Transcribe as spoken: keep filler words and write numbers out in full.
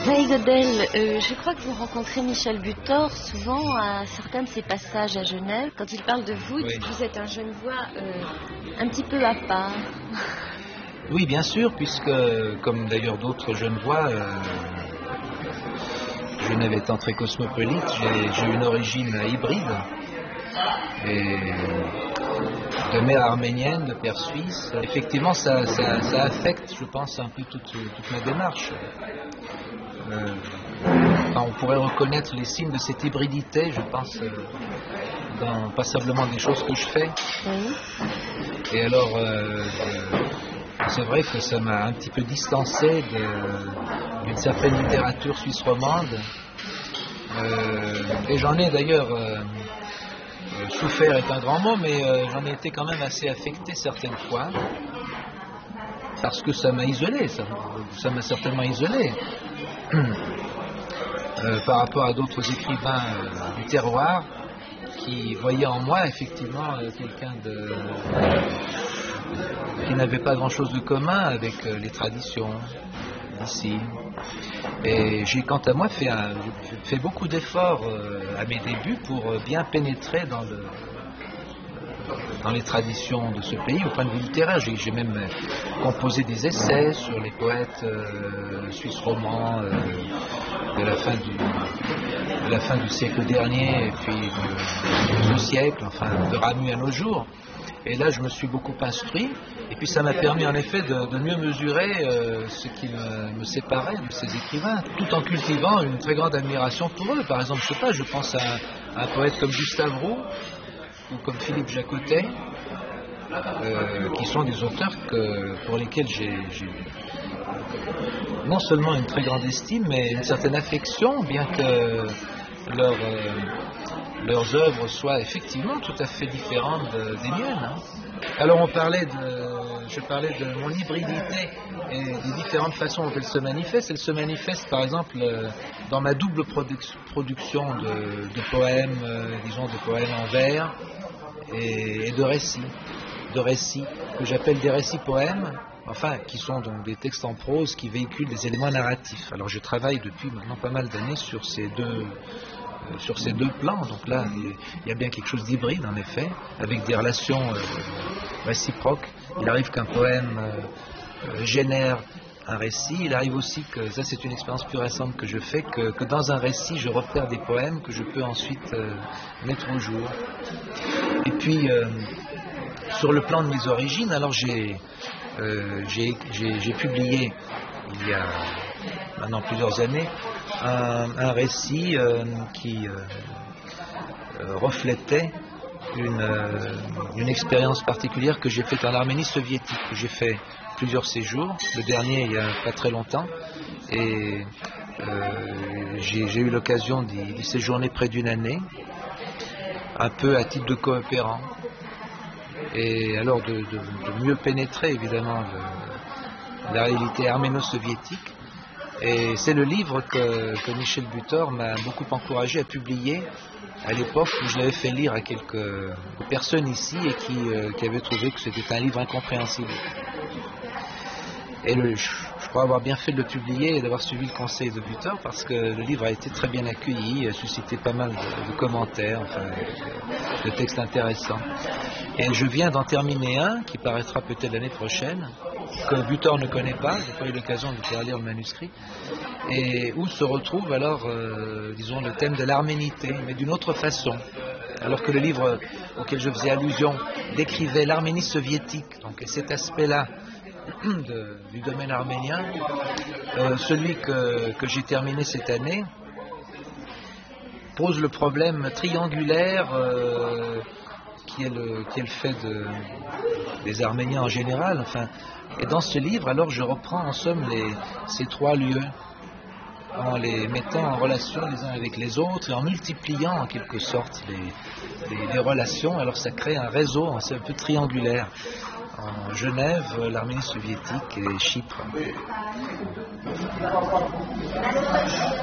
Maï Godel, euh, je crois que vous rencontrez Michel Butor souvent à certains de ses passages à Genève. Quand il parle de vous, il dit que vous êtes un Genevois euh, un petit peu à part. Oui, bien sûr, puisque, comme d'ailleurs d'autres Genevois, euh, Genève étant très cosmopolite, j'ai, j'ai une origine hybride. Et de mère arménienne, de père suisse. Effectivement, ça, ça, ça affecte, je pense, un peu toute, toute ma démarche. Euh, enfin, on pourrait reconnaître les signes de cette hybridité, je pense, euh, dans passablement des choses que je fais. Oui. Et alors, euh, je, c'est vrai que ça m'a un petit peu distancé de, d'une certaine littérature suisse romande. Euh, et j'en ai d'ailleurs... Euh, Euh, souffert est un grand mot, mais euh, j'en ai été quand même assez affecté certaines fois, parce que ça m'a isolé, ça, ça m'a certainement isolé euh, par rapport à d'autres écrivains euh, du terroir qui voyaient en moi effectivement euh, quelqu'un de qui n'avait pas grand-chose de commun avec euh, les traditions d'ici. Et j'ai quant à moi fait, un, fait beaucoup d'efforts euh, à mes débuts pour euh, bien pénétrer dans, le, dans les traditions de ce pays au point de vue littéraire. J'ai, j'ai même composé des essais sur les poètes euh, suisses romans euh, de, la fin du, de la fin du siècle dernier et puis du, du siècle, enfin de Ramu à nos jours. Et là, je me suis beaucoup instruit, et puis ça m'a permis en effet de, de mieux mesurer euh, ce qui me, me séparait de ces écrivains, tout en cultivant une très grande admiration pour eux. Par exemple, je sais pas, je pense à, à un poète comme Gustave Roux, ou comme Philippe Jacotet, euh, qui sont des auteurs que, pour lesquels j'ai, j'ai non seulement une très grande estime, mais une certaine affection, bien que leur... Euh, leurs œuvres soient effectivement tout à fait différentes de, des miennes. Hein. Alors on parlait de, je parlais de mon hybridité et des différentes façons dont elle se manifeste. Elle se manifeste par exemple dans ma double produc- production de, de poèmes, euh, disons de poèmes en vers et, et de récits, de récits que j'appelle des récits-poèmes, enfin qui sont donc des textes en prose qui véhiculent des éléments narratifs. Alors je travaille depuis maintenant pas mal d'années sur ces deux sur ces deux plans, donc là il y a bien quelque chose d'hybride en effet, avec des relations euh, réciproques. Il arrive qu'un poème euh, génère un récit, il arrive aussi que, ça c'est une expérience plus récente que je fais, que, que dans un récit je repère des poèmes que je peux ensuite euh, mettre au jour. Et puis euh, sur le plan de mes origines, alors j'ai, euh, j'ai, j'ai, j'ai publié il y a maintenant plusieurs années un, un récit euh, qui euh, euh, reflétait une, euh, une expérience particulière que j'ai faite en Arménie soviétique, que j'ai fait plusieurs séjours, le dernier il y a pas très longtemps, et euh, j'ai, j'ai eu l'occasion d'y, d'y séjourner près d'une année, un peu à titre de coopérant, et alors de, de, de mieux pénétrer évidemment le, la réalité arméno-soviétique. Et c'est le livre que, que Michel Butor m'a beaucoup encouragé à publier à l'époque où je l'avais fait lire à quelques personnes ici et qui, euh, qui avaient trouvé que c'était un livre incompréhensible. Et le, je, je crois avoir bien fait de le publier et d'avoir suivi le conseil de Butor parce que le livre a été très bien accueilli, a suscité pas mal de, de commentaires, enfin, de, de textes intéressants. Et je viens d'en terminer un qui paraîtra peut-être l'année prochaine, que Butor ne connaît pas, j'ai pas eu l'occasion de faire lire le manuscrit, et où se retrouve alors, euh, disons, le thème de l'arménité, mais d'une autre façon. Alors que le livre auquel je faisais allusion décrivait l'Arménie soviétique, donc cet aspect-là de, du domaine arménien, euh, celui que, que j'ai terminé cette année pose le problème triangulaire euh, qui est le, qui est le fait de, des Arméniens en général. Enfin, et dans ce livre, alors je reprends en somme les, ces trois lieux, en les mettant en relation les uns avec les autres et en multipliant en quelque sorte les, les, les relations. Alors ça crée un réseau, c'est un peu triangulaire. En Genève, l'Arménie soviétique et Chypre.